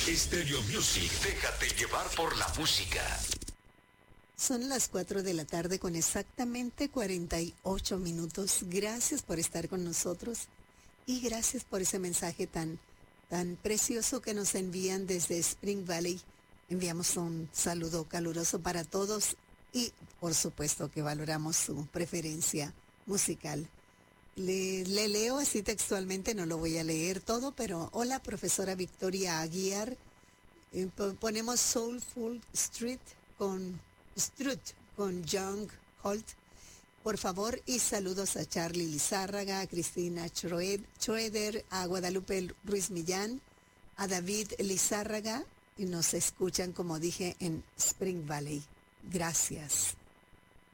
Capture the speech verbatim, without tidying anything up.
Stereo Music, déjate llevar por la música. Son las cuatro de la tarde con exactamente cuarenta y ocho minutos. Gracias por estar con nosotros y gracias por ese mensaje tan, tan precioso que nos envían desde Spring Valley. Enviamos un saludo caluroso para todos y por supuesto que valoramos su preferencia musical. Le, le leo así textualmente, no lo voy a leer todo, pero hola profesora Victoria Aguiar. Eh, ponemos Soulful Street con Strut con Young Holt, por favor, y saludos a Charlie Lizárraga, a Cristina Schroeder, a Guadalupe Ruiz Millán, a David Lizárraga, y nos escuchan, como dije, en Spring Valley. Gracias.